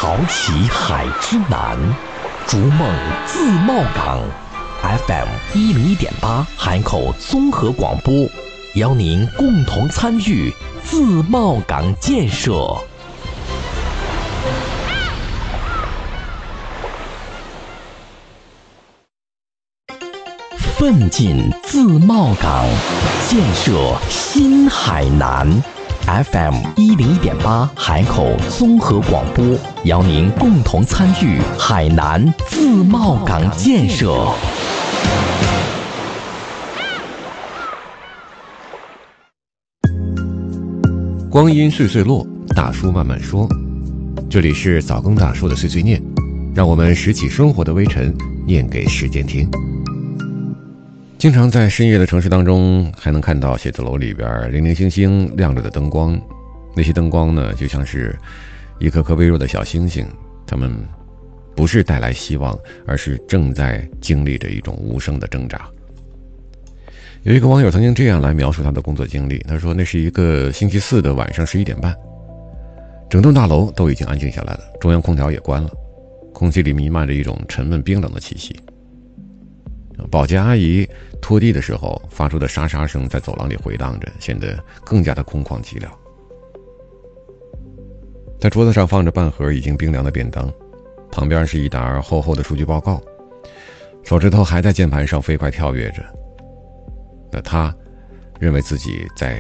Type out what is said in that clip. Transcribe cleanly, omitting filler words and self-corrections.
淘起海之南，逐梦自贸港。FM101.8海口综合广播，邀您共同参与自贸港建设。奋进自贸港，建设新海南。FM101.8海口综合广播，邀您共同参与海南自贸港建设。 光阴岁岁落，大叔慢慢说。这里是早更大叔的碎碎念，让我们拾起生活的微尘，念给时间听。经常在深夜的城市当中，还能看到写字楼里边零零星星亮着的灯光，那些灯光呢，就像是一颗颗微弱的小星星，它们不是带来希望，而是正在经历着一种无声的挣扎。有一个网友曾经这样来描述他的工作经历，他说那是一个星期四的晚上11点半，整栋大楼都已经安静下来了，中央空调也关了，空气里弥漫着一种沉闷冰冷的气息。保洁阿姨拖地的时候发出的沙沙声在走廊里回荡着，显得更加的空旷寂寥。在桌子上放着半盒已经冰凉的便当，旁边是一沓厚厚的数据报告，手指头还在键盘上飞快跳跃着。那他认为自己在